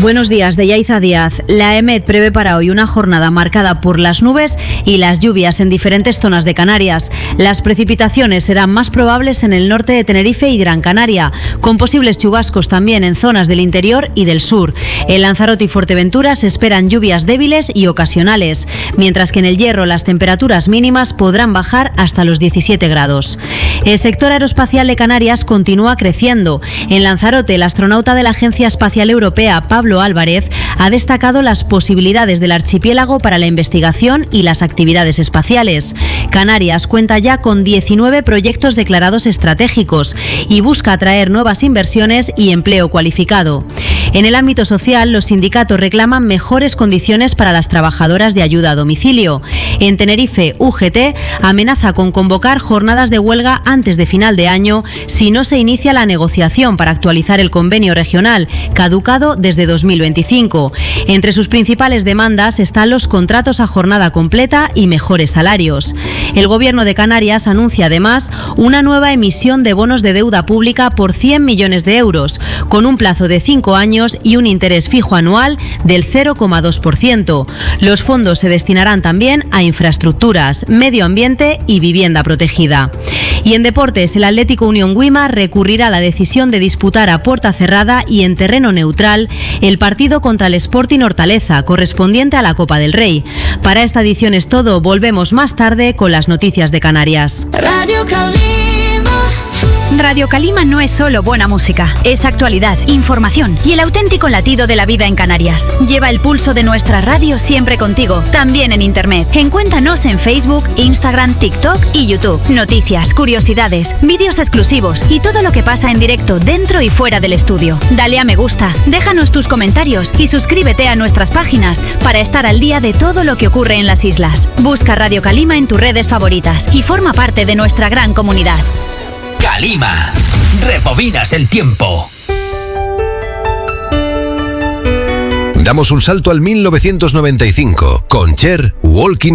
Buenos días, de Yaiza Díaz. La EMET prevé para hoy una jornada marcada por las nubes y las lluvias en diferentes zonas de Canarias. Las precipitaciones serán más probables en el norte de Tenerife y Gran Canaria, con posibles chubascos también en zonas del interior y del sur. En Lanzarote y Fuerteventura se esperan lluvias débiles y ocasionales, mientras que en El Hierro las temperaturas mínimas podrán bajar hasta los 17 grados. El sector aeroespacial de Canarias continúa creciendo. En Lanzarote, el astronauta de la Agencia Espacial Europea, Pablo Álvarez, ha destacado las posibilidades del archipiélago para la investigación y las actividades espaciales. Canarias cuenta ya con 19 proyectos declarados estratégicos y busca atraer nuevas inversiones y empleo cualificado. En el ámbito social, los sindicatos reclaman mejores condiciones para las trabajadoras de ayuda a domicilio. En Tenerife, UGT amenaza con convocar jornadas de huelga antes de final de año si no se inicia la negociación para actualizar el convenio regional, caducado desde 2025. Entre sus principales demandas están los contratos a jornada completa y mejores salarios. El Gobierno de Canarias anuncia además una nueva emisión de bonos de deuda pública por 100 millones de euros, con un plazo de 5 años y un interés fijo anual del 0,2%. Los fondos se destinarán también a infraestructuras, medio ambiente y vivienda protegida. Y en deportes, el Atlético Unión Güímar recurrirá a la decisión de disputar a puerta cerrada y en terreno neutral el partido contra el Sporting Hortaleza, correspondiente a la Copa del Rey. Para esta edición es todo. Volvemos más tarde con las noticias de Canarias. Radio Calima no es solo buena música, es actualidad, información y el auténtico latido de la vida en Canarias. Lleva el pulso de nuestra radio siempre contigo, también en internet. Encuéntranos en Facebook, Instagram, TikTok y YouTube. Noticias, curiosidades, vídeos exclusivos y todo lo que pasa en directo dentro y fuera del estudio. Dale a me gusta, déjanos tus comentarios y suscríbete a nuestras páginas para estar al día de todo lo que ocurre en las islas. Busca Radio Calima en tus redes favoritas y forma parte de nuestra gran comunidad. Calima, rebobinas el tiempo. Damos un salto al 1995 con Cher, Walking